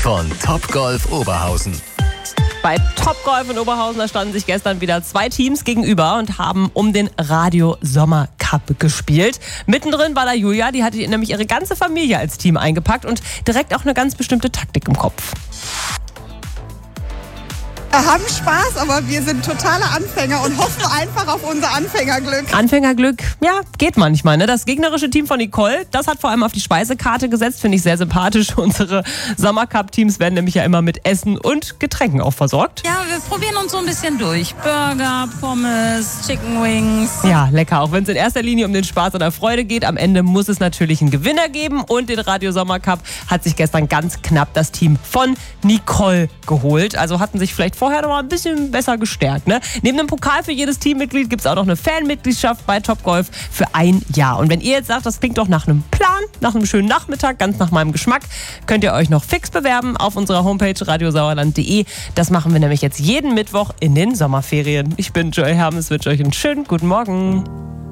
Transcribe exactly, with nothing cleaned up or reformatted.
von Topgolf Oberhausen. Bei Topgolf in Oberhausen, da standen sich gestern wieder zwei Teams gegenüber und haben um den Radio Sommer Cup gespielt. Mittendrin war da Julia, die hatte nämlich ihre ganze Familie als Team eingepackt und direkt auch eine ganz bestimmte Taktik im Kopf. Wir haben Spaß, aber wir sind totale Anfänger und hoffen einfach auf unser Anfängerglück. Anfängerglück, ja, geht manchmal. Ne? Das gegnerische Team von Nicole, das hat vor allem auf die Speisekarte gesetzt, finde ich sehr sympathisch. Unsere Sommercup-Teams werden nämlich ja immer mit Essen und Getränken auch versorgt. Ja, wir probieren uns so ein bisschen durch. Burger, Pommes, Chicken Wings. Ja, lecker. Auch wenn es in erster Linie um den Spaß und der Freude geht, am Ende muss es natürlich einen Gewinner geben. Und den Radio Sommer Cup hat sich gestern ganz knapp das Team von Nicole geholt. Also hatten sich vielleicht vorher noch mal ein bisschen besser gestärkt. Ne? Neben dem Pokal für jedes Teammitglied gibt es auch noch eine Fanmitgliedschaft bei Topgolf für ein Jahr. Und wenn ihr jetzt sagt, das klingt doch nach einem Plan, nach einem schönen Nachmittag, ganz nach meinem Geschmack, könnt ihr euch noch fix bewerben auf unserer Homepage radiosauerland punkt de. Das machen wir nämlich jetzt jeden Mittwoch in den Sommerferien. Ich bin Joy Hermes, wünsche euch einen schönen guten Morgen.